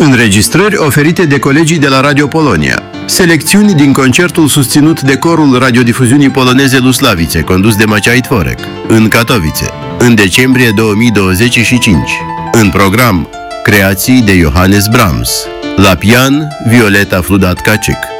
Înregistrări oferite de colegii de la Radio Polonia. Selecțiuni din concertul susținut de corul radiodifuziunii poloneze Luslavice, condus de Maciej Tworek, în Katowice, în decembrie 2025. În program, creații de Johannes Brahms. La pian, Violeta Fludat-Kaczyk.